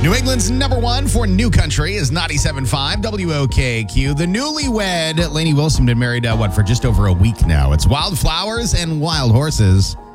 New England's number one for New Country is 97.5 WOKQ. The newlywed Lainey Wilson been married, for just over a week now. It's Wildflowers and Wild Horses.